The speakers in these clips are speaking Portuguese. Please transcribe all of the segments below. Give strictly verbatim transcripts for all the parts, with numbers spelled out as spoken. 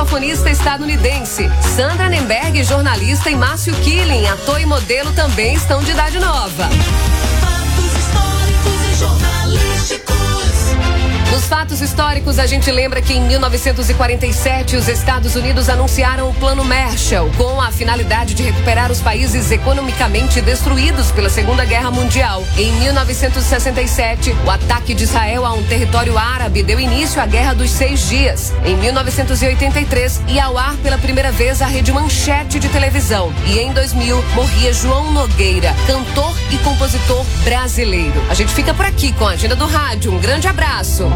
saxofonista estadunidense. Sandra Nemberg, jornalista, e Márcio Killing, ator e modelo, também estão de idade nova. Fatos históricos e jornalísticos. Nos fatos históricos, a gente lembra que em mil novecentos e quarenta e sete os Estados Unidos anunciaram o Plano Marshall, com a finalidade de recuperar os países economicamente destruídos pela Segunda Guerra Mundial. Em mil novecentos e sessenta e sete, o ataque de Israel a um território árabe deu início à Guerra dos Seis Dias. Em mil novecentos e oitenta e três, ia ao ar pela primeira vez a Rede Manchete de televisão. E em dois mil, morria João Nogueira, cantor e compositor brasileiro. A gente fica por aqui com a Agenda do Rádio. Um grande abraço.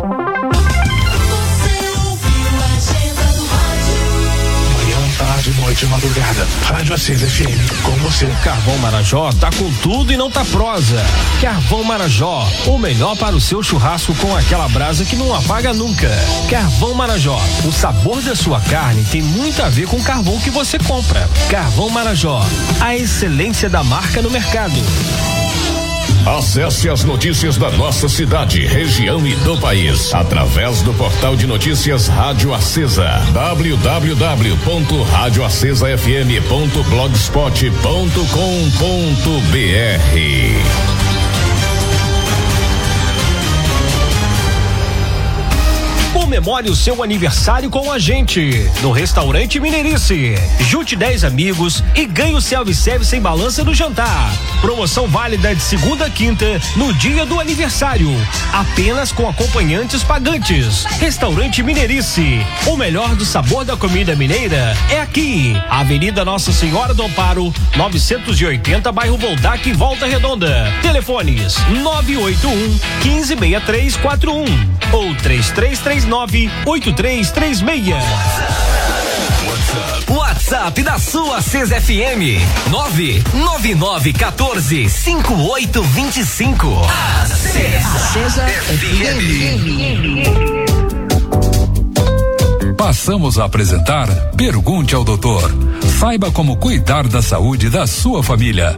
Tarde, noite, madrugada. Rádio Acesa F M, com você. Carvão Marajó tá com tudo e não tá prosa. Carvão Marajó, o melhor para o seu churrasco com aquela brasa que não apaga nunca. Carvão Marajó, o sabor da sua carne tem muito a ver com o carvão que você compra. Carvão Marajó, a excelência da marca no mercado. Acesse as notícias da nossa cidade, região e do país através do portal de notícias Rádio Acesa, w w w ponto rádio acesa f m ponto blogspot ponto com ponto b r. Comemore o seu aniversário com a gente no Restaurante Mineirice. Junte dez amigos e ganhe o self-service sem balança no jantar. Promoção válida de segunda a quinta no dia do aniversário. Apenas com acompanhantes pagantes. Restaurante Mineirice. O melhor do sabor da comida mineira é aqui. Avenida Nossa Senhora do Amparo, novecentos e oitenta, bairro Voltac, Volta Redonda. Telefones nove oito um, um cinco seis três quatro um ou três três três nove, oito três três seis. WhatsApp da sua Acesa F M nove nove nove um quatro cinco oito dois cinco. Acesa F M. Passamos a apresentar Pergunte ao Doutor. Saiba como cuidar da saúde da sua família.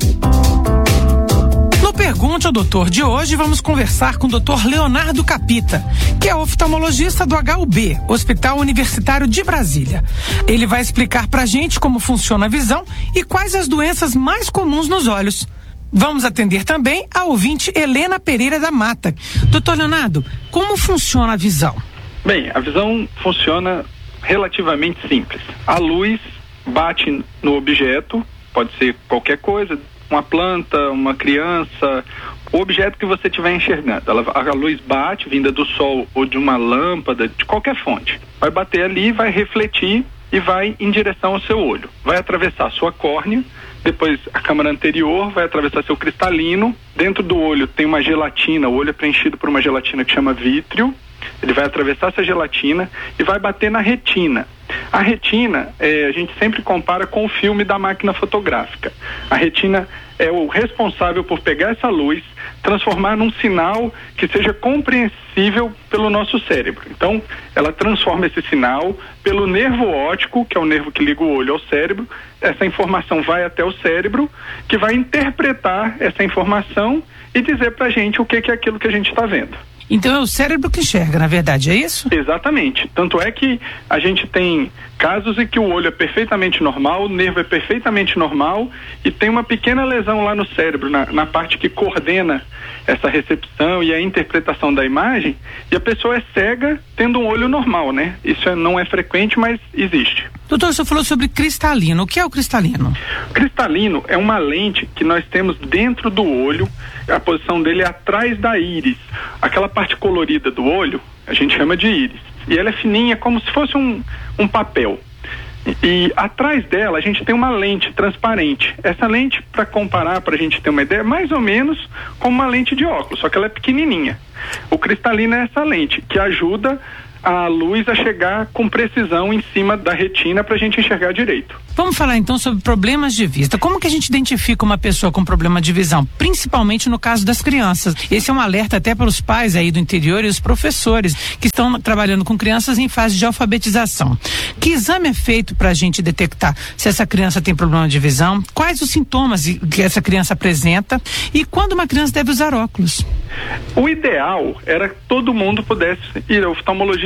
No Pergunte ao Doutor de hoje, vamos conversar com o doutor Leonardo Capita, que é oftalmologista do H U B, Hospital Universitário de Brasília. Ele vai explicar pra gente como funciona a visão e quais as doenças mais comuns nos olhos. Vamos atender também a ouvinte Helena Pereira da Mata. doutor Leonardo, como funciona a visão? Bem, a visão funciona relativamente simples. A luz bate no objeto, pode ser qualquer coisa, uma planta, uma criança, o objeto que você estiver enxergando. Ela, a luz bate, vinda do sol ou de uma lâmpada, de qualquer fonte. Vai bater ali, vai refletir e vai em direção ao seu olho. Vai atravessar a sua córnea, depois a câmara anterior vai atravessar seu cristalino. Dentro do olho tem uma gelatina, o olho é preenchido por uma gelatina que chama vítreo. Ele vai atravessar essa gelatina e vai bater na retina. A retina, eh, a gente sempre compara com o filme da máquina fotográfica. A retina é o responsável por pegar essa luz, transformar num sinal que seja compreensível pelo nosso cérebro. Então, ela transforma esse sinal pelo nervo óptico, que é o nervo que liga o olho ao cérebro. Essa informação vai até o cérebro, que vai interpretar essa informação e dizer pra gente o que, que é aquilo que a gente está vendo. Então é o cérebro que enxerga, na verdade, é isso? Exatamente. Tanto é que a gente tem casos em que o olho é perfeitamente normal, o nervo é perfeitamente normal e tem uma pequena lesão lá no cérebro, na, na parte que coordena essa recepção e a interpretação da imagem, e a pessoa é cega tendo um olho normal, né? Isso é, não é frequente, mas existe. Doutor, você falou sobre cristalino. O que é o cristalino? Cristalino é uma lente que nós temos dentro do olho, a posição dele é atrás da íris. Aquela parte colorida do olho, a gente chama de íris. E ela é fininha, como se fosse um, um papel. E, e atrás dela a gente tem uma lente transparente. Essa lente, para comparar, para a gente ter uma ideia, é mais ou menos como uma lente de óculos, só que ela é pequenininha. O cristalino é essa lente que ajuda a luz a chegar com precisão em cima da retina para a gente enxergar direito. Vamos falar então sobre problemas de vista. Como que a gente identifica uma pessoa com problema de visão? Principalmente no caso das crianças. Esse é um alerta até para os pais aí do interior e os professores que estão trabalhando com crianças em fase de alfabetização. Que exame é feito para a gente detectar se essa criança tem problema de visão? Quais os sintomas que essa criança apresenta? E quando uma criança deve usar óculos? O ideal era que todo mundo pudesse ir ao oftalmologista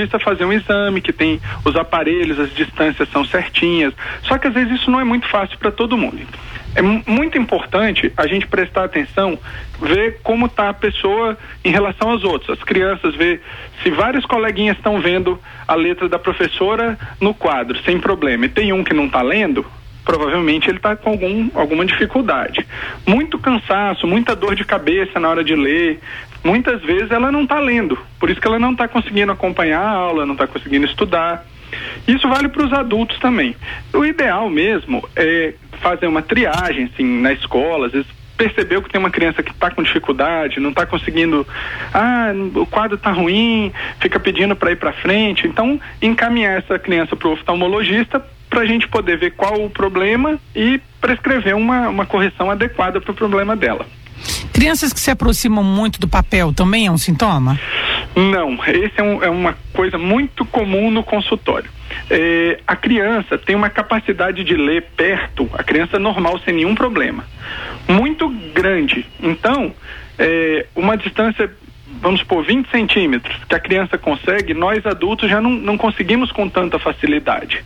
oftalmologista fazer um exame, que tem os aparelhos, as distâncias são certinhas, só que às vezes isso não é muito fácil para todo mundo. É m- muito importante a gente prestar atenção, ver como está a pessoa em relação aos outros, as crianças, ver se vários coleguinhas estão vendo a letra da professora no quadro, sem problema, e tem um que não está lendo, provavelmente ele está com algum, alguma dificuldade. Muito cansaço, muita dor de cabeça na hora de ler, muitas vezes ela não está lendo, por isso que ela não está conseguindo acompanhar a aula, não está conseguindo estudar. Isso vale para os adultos também. O ideal mesmo é fazer uma triagem assim, na escola, às vezes percebeu que tem uma criança que está com dificuldade, não está conseguindo, ah, o quadro está ruim, fica pedindo para ir para frente, então encaminhar essa criança para o oftalmologista para a gente poder ver qual o problema e prescrever uma, uma correção adequada para o problema dela. Crianças que se aproximam muito do papel também é um sintoma? Não, esse é, um, é uma coisa muito comum no consultório. É, a criança tem uma capacidade de ler perto, a criança normal sem nenhum problema, muito grande. Então, é, uma distância, vamos supor, vinte centímetros, que a criança consegue, nós adultos já não, não conseguimos com tanta facilidade.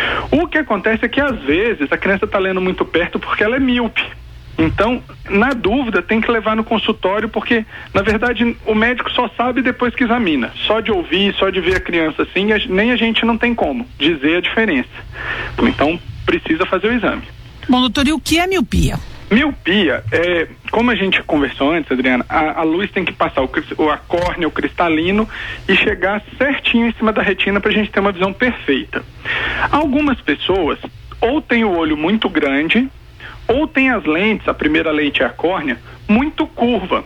O que acontece é que às vezes a criança está lendo muito perto porque ela é míope. Então, na dúvida, tem que levar no consultório, porque, na verdade, o médico só sabe depois que examina. Só de ouvir, só de ver a criança assim, a, nem a gente não tem como dizer a diferença. Então, precisa fazer o exame. Bom, doutor, e o que é miopia? Miopia, é, como a gente conversou antes, Adriana, a, a luz tem que passar o, a córnea, o cristalino, e chegar certinho em cima da retina para a gente ter uma visão perfeita. Algumas pessoas ou têm o olho muito grande, ou tem as lentes, a primeira lente é a córnea, muito curva.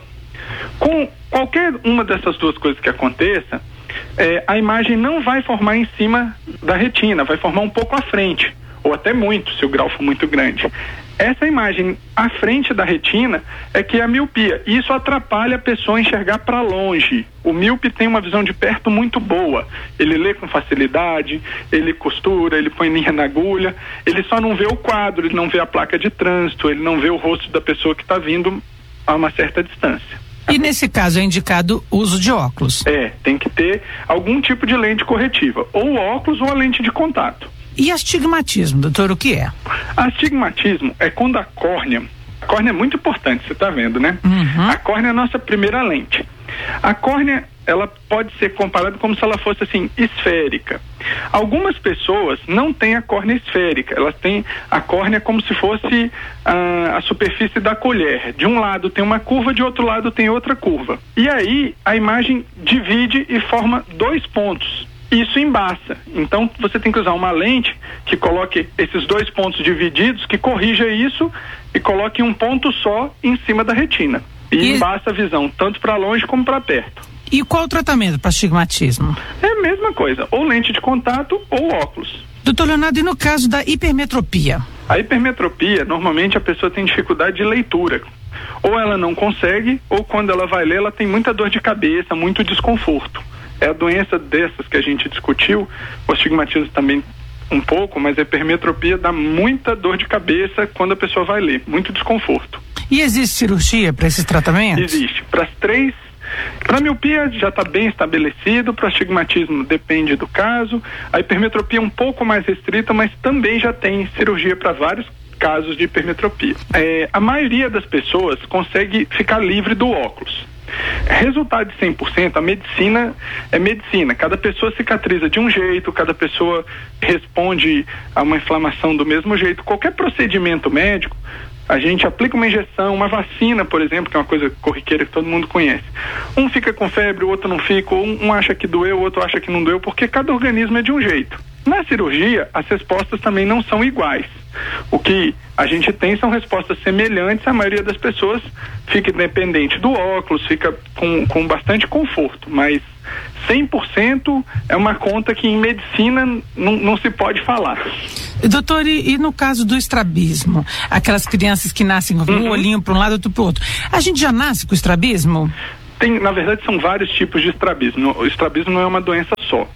Com qualquer uma dessas duas coisas que aconteça, é, a imagem não vai formar em cima da retina, vai formar um pouco à frente, ou até muito, se o grau for muito grande. Essa imagem à frente da retina é que é a miopia. E isso atrapalha a pessoa a enxergar para longe. O míope tem uma visão de perto muito boa. Ele lê com facilidade, ele costura, ele põe linha na agulha. Ele só não vê o quadro, ele não vê a placa de trânsito, ele não vê o rosto da pessoa que está vindo a uma certa distância. E nesse caso é indicado o uso de óculos? É, tem que ter algum tipo de lente corretiva. Ou óculos ou a lente de contato. E astigmatismo, doutor, o que é? Astigmatismo é quando a córnea, a córnea é muito importante, você está vendo, né? Uhum. A córnea é a nossa primeira lente. A córnea, ela pode ser comparada como se ela fosse assim, esférica. Algumas pessoas não têm a córnea esférica, elas têm a córnea como se fosse ah, a superfície da colher. De um lado tem uma curva, de outro lado tem outra curva. E aí a imagem divide e forma dois pontos. Isso embaça. Então você tem que usar uma lente que coloque esses dois pontos divididos, que corrija isso e coloque um ponto só em cima da retina. E, e... embaça a visão, tanto para longe como para perto. E qual o tratamento para astigmatismo? É a mesma coisa, ou lente de contato ou óculos. Doutor Leonardo, e no caso da hipermetropia? A hipermetropia, normalmente a pessoa tem dificuldade de leitura. Ou ela não consegue, ou quando ela vai ler, ela tem muita dor de cabeça, muito desconforto. É a doença dessas que a gente discutiu, o astigmatismo também um pouco, mas a hipermetropia dá muita dor de cabeça quando a pessoa vai ler, muito desconforto. E existe cirurgia para esses tratamentos? Existe. Para as três, para a miopia já está bem estabelecido, para o astigmatismo depende do caso, a hipermetropia é um pouco mais restrita, mas também já tem cirurgia para vários casos de hipermetropia. É, a maioria das pessoas consegue ficar livre do óculos. Resultado de cem por cento, a medicina é medicina, cada pessoa cicatriza de um jeito, cada pessoa responde a uma inflamação do mesmo jeito. Qualquer procedimento médico, a gente aplica uma injeção, uma vacina, por exemplo, que é uma coisa corriqueira que todo mundo conhece. Um fica com febre, o outro não fica, um, um acha que doeu, o outro acha que não doeu, porque cada organismo é de um jeito. Na cirurgia, as respostas também não são iguais. O que a gente tem são respostas semelhantes, a maioria das pessoas fica independente do óculos, fica com, com bastante conforto, mas cem por cento é uma conta que em medicina não, não se pode falar. Doutor, e, e no caso do estrabismo? Aquelas crianças que nascem com uhum. um olhinho para um lado e outro para o outro. A gente já nasce com estrabismo? Tem, na verdade, são vários tipos de estrabismo. O estrabismo não é uma doença só.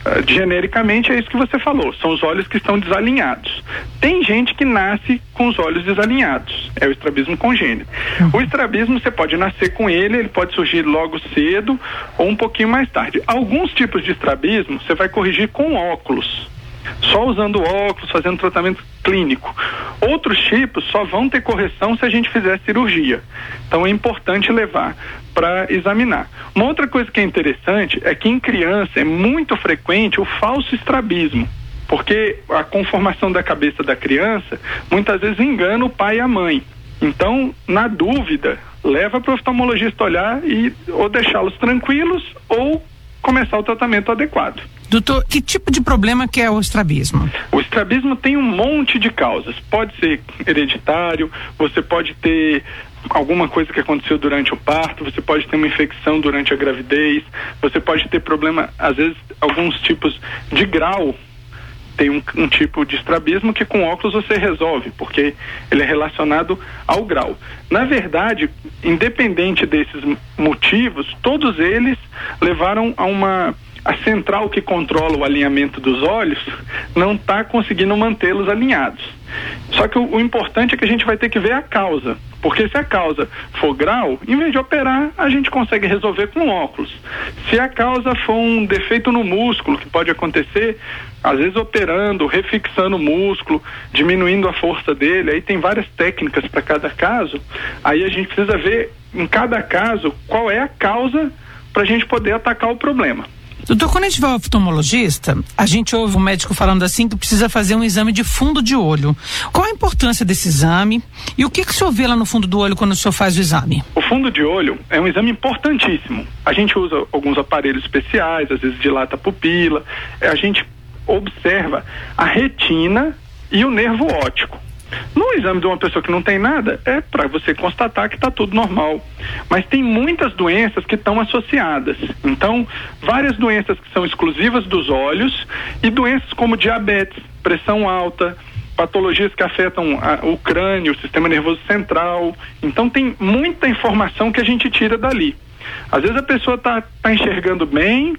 Uh, genericamente é isso que você falou, são os olhos que estão desalinhados. Tem gente que nasce com os olhos desalinhados, é o estrabismo congênito. Uhum. O estrabismo você pode nascer com ele, ele pode surgir logo cedo ou um pouquinho mais tarde. Alguns tipos de estrabismo você vai corrigir com óculos, só usando óculos, fazendo tratamento clínico. Outros tipos só vão ter correção se a gente fizer cirurgia. Então é importante levar para examinar. Uma outra coisa que é interessante é que em criança é muito frequente o falso estrabismo, porque a conformação da cabeça da criança muitas vezes engana o pai e a mãe. Então, na dúvida, leva para o oftalmologista olhar e ou deixá-los tranquilos ou começar o tratamento adequado. Doutor, que tipo de problema que é o estrabismo? O estrabismo tem um monte de causas. Pode ser hereditário, você pode ter alguma coisa que aconteceu durante o parto, você pode ter uma infecção durante a gravidez, você pode ter problema, às vezes, alguns tipos de grau. Tem um, um tipo de estrabismo que com óculos você resolve, porque ele é relacionado ao grau. Na verdade, independente desses motivos, todos eles levaram a uma... A central que controla o alinhamento dos olhos não está conseguindo mantê-los alinhados. Só que o, o importante é que a gente vai ter que ver a causa, porque se a causa for grau, em vez de operar, a gente consegue resolver com óculos. Se a causa for um defeito no músculo, que pode acontecer, às vezes operando, refixando o músculo, diminuindo a força dele, aí tem várias técnicas para cada caso, aí a gente precisa ver em cada caso qual é a causa para a gente poder atacar o problema. Doutor, quando a gente vai ao oftalmologista, a gente ouve um médico falando assim que precisa fazer um exame de fundo de olho. Qual a importância desse exame e o que, que o senhor vê lá no fundo do olho quando o senhor faz o exame? O fundo de olho é um exame importantíssimo. A gente usa alguns aparelhos especiais, às vezes dilata a pupila, a gente observa a retina e o nervo óptico. No exame de uma pessoa que não tem nada, é para você constatar que está tudo normal. Mas tem muitas doenças que estão associadas. Então, várias doenças que são exclusivas dos olhos e doenças como diabetes, pressão alta, patologias que afetam a, o crânio, o sistema nervoso central. Então, tem muita informação que a gente tira dali. Às vezes a pessoa está tá enxergando bem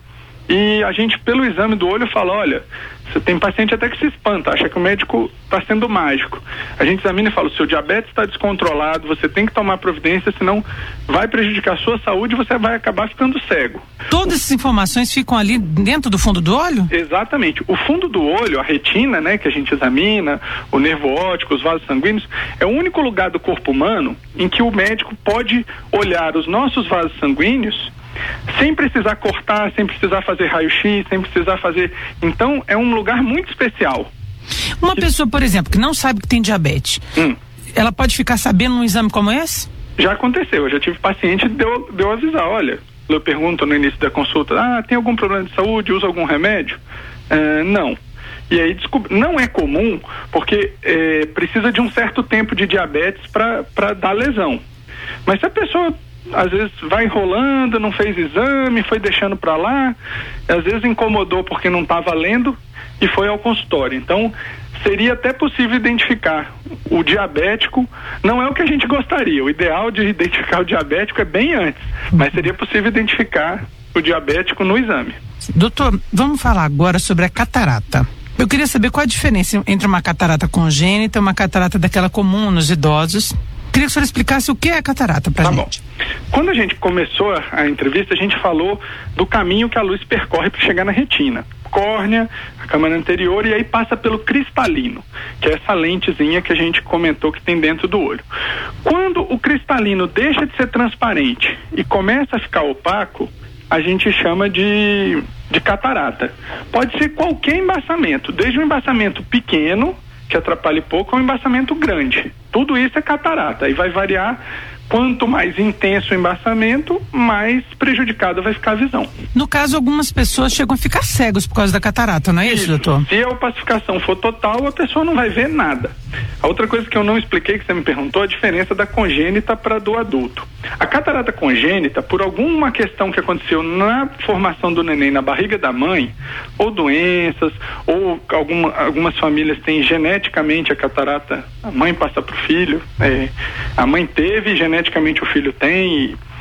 e a gente, pelo exame do olho, fala, olha, você tem paciente até que se espanta, acha que o médico está sendo mágico. A gente examina e fala, o seu diabetes está descontrolado, você tem que tomar providência, senão vai prejudicar a sua saúde e você vai acabar ficando cego. Todas essas informações ficam ali dentro do fundo do olho? Exatamente. O fundo do olho, a retina, né, que a gente examina, o nervo óptico, os vasos sanguíneos, é o único lugar do corpo humano em que o médico pode olhar os nossos vasos sanguíneos sem precisar cortar, sem precisar fazer raio-x, sem precisar fazer... Então, é um lugar muito especial. Uma que... pessoa, por exemplo, que não sabe que tem diabetes, hum. ela pode ficar sabendo num exame como esse? Já aconteceu, eu já tive paciente que deu, deu avisar, olha, eu pergunto no início da consulta, ah, tem algum problema de saúde, usa algum remédio? Uh, não. E aí, desculpa, não é comum, porque é, precisa de um certo tempo de diabetes para dar lesão. Mas se a pessoa... às vezes vai enrolando, não fez exame, foi deixando para lá, às vezes incomodou porque não estava lendo e foi ao consultório. Então, seria até possível identificar o diabético, não é o que a gente gostaria, o ideal de identificar o diabético é bem antes, mas seria possível identificar o diabético no exame. Doutor, vamos falar agora sobre a catarata. Eu queria saber qual a diferença entre uma catarata congênita e uma catarata daquela comum nos idosos. Queria que o senhor explicasse o que é a catarata pra tá gente. Bom. Quando a gente começou a, a entrevista, a gente falou do caminho que a luz percorre para chegar na retina. Córnea, a câmara anterior, e aí passa pelo cristalino, que é essa lentezinha que a gente comentou que tem dentro do olho. Quando o cristalino deixa de ser transparente e começa a ficar opaco, a gente chama de, de catarata. Pode ser qualquer embaçamento, desde um embaçamento pequeno, que atrapalhe pouco, ou um embaçamento grande. Tudo isso é catarata, e vai variar. Quanto mais intenso o embaçamento, mais prejudicada vai ficar a visão. No caso, algumas pessoas chegam a ficar cegos por causa da catarata, não é isso, isso doutor? Se a opacificação for total, a pessoa não vai ver nada. A outra coisa que eu não expliquei, que você me perguntou, a diferença da congênita para do adulto. A catarata congênita, por alguma questão que aconteceu na formação do neném na barriga da mãe, ou doenças, ou alguma, algumas famílias têm geneticamente a catarata, a mãe passa para o filho, é, a mãe teve, geneticamente o filho tem, e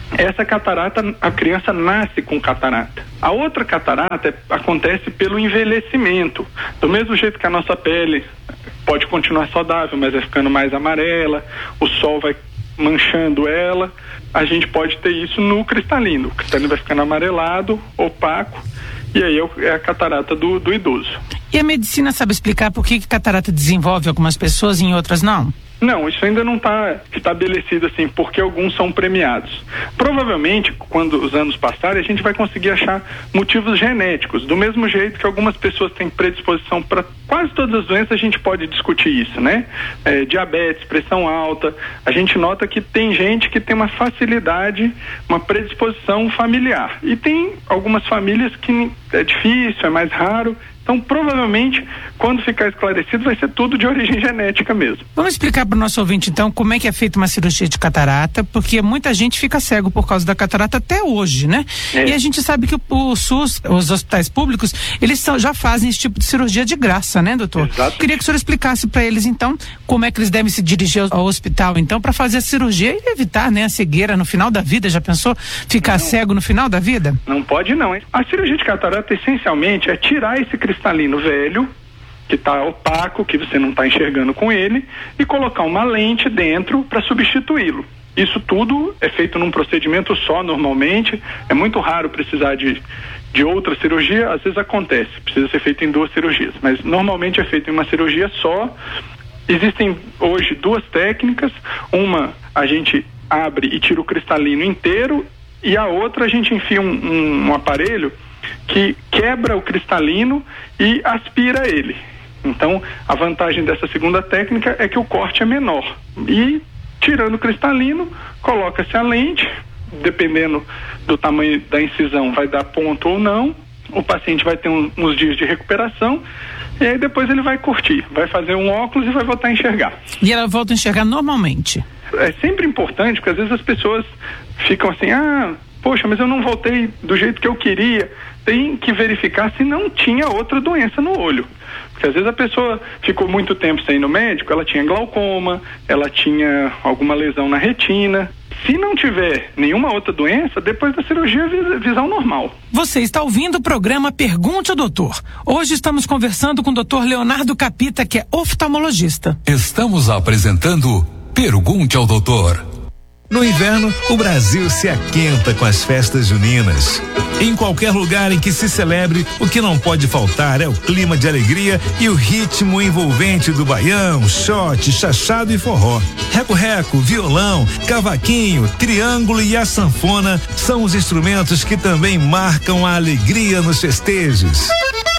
essa catarata, a criança nasce com catarata. A outra catarata é, acontece pelo envelhecimento. Do mesmo jeito que a nossa pele pode continuar saudável, mas vai ficando mais amarela, o sol vai manchando ela, a gente pode ter isso no cristalino. O cristalino vai ficando amarelado, opaco, e aí é a catarata do, do idoso. E a medicina sabe explicar por que, que catarata desenvolve algumas pessoas e em outras não? Não, isso ainda não está estabelecido assim, porque alguns são premiados. Provavelmente, quando os anos passarem, a gente vai conseguir achar motivos genéticos. Do mesmo jeito que algumas pessoas têm predisposição para quase todas as doenças, a gente pode discutir isso, né? É, diabetes, pressão alta, a gente nota que tem gente que tem uma facilidade, uma predisposição familiar. E tem algumas famílias que é difícil, é mais raro. Então, provavelmente, quando ficar esclarecido, vai ser tudo de origem genética mesmo. Vamos explicar para o nosso ouvinte, então, como é que é feita uma cirurgia de catarata, porque muita gente fica cego por causa da catarata até hoje, né? É. E a gente sabe que o, o SUS, os hospitais públicos, eles são, já fazem esse tipo de cirurgia de graça, né, doutor? Exato. Queria que o senhor explicasse para eles, então, como é que eles devem se dirigir ao, ao hospital, então, para fazer a cirurgia e evitar, né, a cegueira no final da vida. Já pensou ficar não. cego no final da vida? Não pode não, hein? A cirurgia de catarata, essencialmente, é tirar esse cristalino velho, que está opaco, que você não está enxergando com ele, e colocar uma lente dentro para substituí-lo. Isso tudo é feito num procedimento só, normalmente. É muito raro precisar de, de outra cirurgia. Às vezes acontece, precisa ser feito em duas cirurgias, mas normalmente é feito em uma cirurgia só. Existem hoje duas técnicas. Uma, a gente abre e tira o cristalino inteiro, e a outra a gente enfia um, um, um aparelho que quebra o cristalino e aspira ele. Então, a vantagem dessa segunda técnica é que o corte é menor. E, tirando o cristalino, coloca-se a lente, dependendo do tamanho da incisão, vai dar ponto ou não. O paciente vai ter um, uns dias de recuperação, e aí depois ele vai curtir, vai fazer um óculos e vai voltar a enxergar. E ela volta a enxergar normalmente? É sempre importante, porque às vezes as pessoas ficam assim, ah, poxa, mas eu não voltei do jeito que eu queria. Tem que verificar se não tinha outra doença no olho. Porque às vezes a pessoa ficou muito tempo sem ir no médico, ela tinha glaucoma, ela tinha alguma lesão na retina. Se não tiver nenhuma outra doença, depois da cirurgia, visão normal. Você está ouvindo o programa Pergunte ao Doutor. Hoje estamos conversando com o doutor Leonardo Capita, que é oftalmologista. Estamos apresentando Pergunte ao Doutor. No inverno, o Brasil se aquenta com as festas juninas. Em qualquer lugar em que se celebre, o que não pode faltar é o clima de alegria e o ritmo envolvente do baião, shot, chachado e forró. Reco-reco, violão, cavaquinho, triângulo e a sanfona são os instrumentos que também marcam a alegria nos festejos.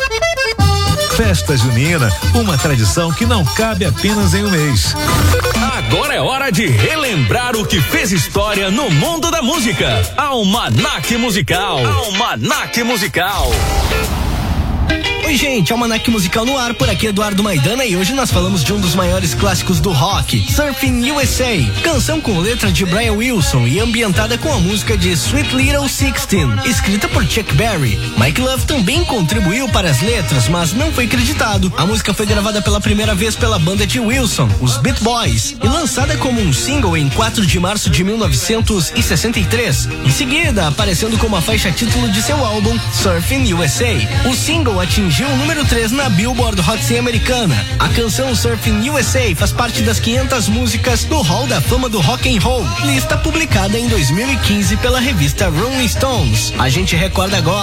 Festa junina, uma tradição que não cabe apenas em um mês. Agora é hora de relembrar o que fez história no mundo da música. Almanaque Musical. Almanaque Musical. Oi gente, Almanaque Musical no ar, por aqui Eduardo Maidana, e hoje nós falamos de um dos maiores clássicos do rock, Surfing U S A, canção com letra de Brian Wilson e ambientada com a música de Sweet Little Sixteen, escrita por Chuck Berry. Mike Love também contribuiu para as letras, mas não foi creditado. A música foi gravada pela primeira vez pela banda de Wilson, os Beat Boys, e lançada como um single em quatro de março de mil novecentos e sessenta e três, em seguida aparecendo como a faixa título de seu álbum, Surfing U S A. O single atingiu o número três na Billboard Hot cem americana. A canção Surfing U S A faz parte das quinhentas músicas do Hall da Fama do Rock and Roll, lista publicada em dois mil e quinze pela revista Rolling Stones. A gente recorda agora